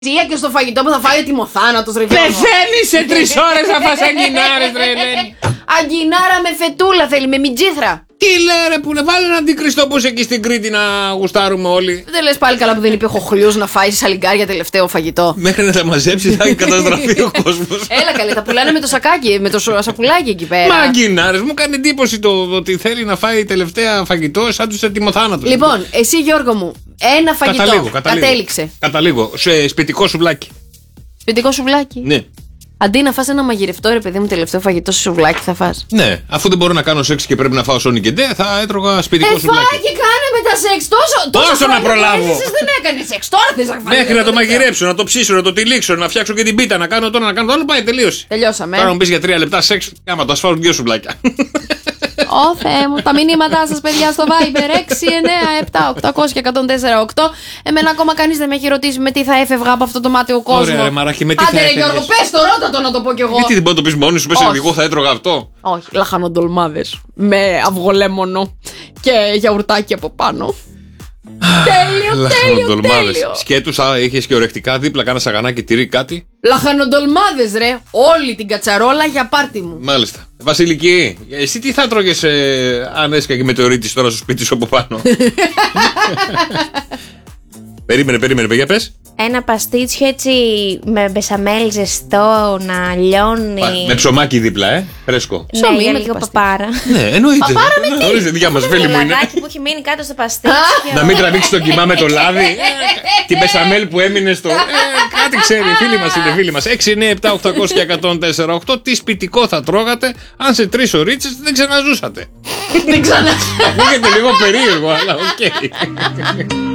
Και στο φαγητό που θα φάει ο τιμοθάνατος, ρε. Πεθαίνεις σε 3 ώρες να φας αγκινάρες, ρε Ελένη. Αγκινάρα με φετούλα θέλει, με μιτζήθρα. Τι λέει ρε που βάλε ένα αντικριστό που εκεί στην Κρήτη να γουστάρουμε όλοι. Δεν λες πάλι καλά που δεν είπε ο Χοχλιούς να φάει σαλιγκάρια τελευταίο φαγητό. Μέχρι να τα μαζέψει θα έχει καταστραφεί ο κόσμος. Έλα καλέ, τα πουλάνε με το σακάκι, με το σακουλάκι εκεί πέρα. Μα αγκινάρες, μου κάνει εντύπωση το ότι θέλει να φάει τελευταία φαγητό σαν τους ετοιμοθάνατους. Λοιπόν, εσύ Γιώργο μου, ένα φαγητό κατέληξε. Καταλήγω, σε σπιτικό σουβλάκι. Σπιτικό σουβλάκι. Ναι. Αντί να φας ένα μαγειρευτό, ρε παιδί μου, τελευταίο φαγητό σε σουβλάκι θα φας. Ναι, αφού δεν μπορώ να κάνω σεξ και πρέπει να φάω Sonic και Ντε, θα έτρωγα σπιτικό σουβλάκι. Φάει και κάνε με τα σεξ, τόσο να προλάβω. Εσείς δεν έκανε σεξ, τώρα θες να φας. Μέχρι να το μαγειρέψω, να το ψήσω, να το τυλίξω, να φτιάξω και την πίτα, να κάνω τώρα, να κάνω το άλλο, πάει, τελείωσε. Τελειώσαμε. Τώρα μου πεις για 3 λεπτά σεξ, άμα το ασφάλω 2 σουβλάκια. Ω Θεέ μου, τα μηνύματά σας παιδιά στο Viber 697-800-1048. Εμένα ακόμα κανείς δεν με έχει ρωτήσει με τι θα έφευγα από αυτό το μάταιο κόσμο. Ωραία, ρε Μαράχη, με τι άντε θα ρε έφευγες. Γιώργο, πες το, ρώτα το να το πω κι εγώ. Γιατί δεν μπορεί να το πεις μόνος σου, πες εγώ θα έτρωγα αυτό. Όχι, λαχανοντολμάδες με αυγολέμονο και γιαουρτάκι από πάνω. Τέλειο. Σκέτους, είχες και ορεκτικά δίπλα, κάνα σαγανάκι, τυρί, κάτι. Λαχανοντολμάδες ρε, όλη την κατσαρόλα για πάρτι μου. Μάλιστα. Βασιλική, εσύ τι θα τρώγες αν έσκαγε μετεωρίτης τώρα στο σπίτι σου από πάνω. Περίμενε, παιδιά, πες. Ένα παστίτσιο έτσι με μπεσαμέλ ζεστό να λιώνει. Με ψωμάκι δίπλα, φρέσκο. Ναι, για λίγο παπάρα. Ναι, εννοείται. Παπάρα με τι? Ορίστε, δικιά μας φίλη μου είναι. Λαδάκι που έχει μείνει κάτω στο παστίτσιο. Να μην τραβήξει το κιμά με το λάδι. Την μπεσαμέλ που έμεινε στο. Κάτι ξέρει, φίλοι μας. 6, 9, 7, 800 και 104, 8. Τι σπιτικό θα τρώγατε αν σε 3 ωρίτσες δεν ξαναζούσατε. Δεν ξανά. Ακούγεται λίγο περίεργο, αλλά οκ.